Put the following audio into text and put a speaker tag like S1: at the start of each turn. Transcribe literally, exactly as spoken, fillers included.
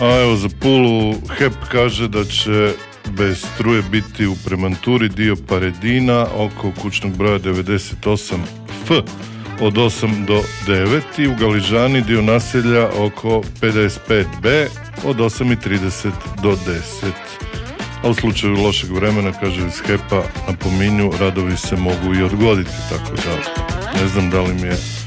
S1: A evo za Pulu H E P kaže da će bez struje biti u Premanturi dio Paredina oko kućnog broja devedeset osam F od osam do devet i u Galižani dio naselja oko pedeset pet B od osam i trideset do deset. A u slučaju lošeg vremena, kaže iz H E P-a, napominju, radovi se mogu i odgoditi, tako da ne znam da li mi je